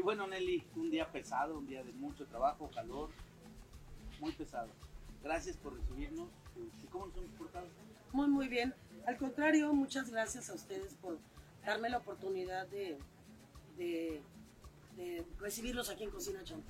bueno, Nelly, un día pesado, un día de mucho trabajo, calor, muy pesado. Gracias por recibirnos. ¿Y cómo nos hemos portado? Muy bien. Al contrario, muchas gracias a ustedes por darme la oportunidad de recibirlos aquí en Cocina Champán.